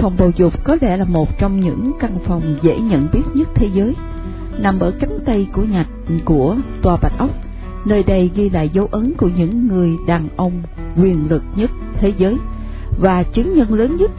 phòng bầu dục có lẽ là một trong những căn phòng dễ nhận biết nhất thế giới, nằm ở cánh tây của tòa Bạch Ốc. Nơi đây ghi lại dấu ấn của những người đàn ông quyền lực nhất thế giới và chứng nhân lớn nhất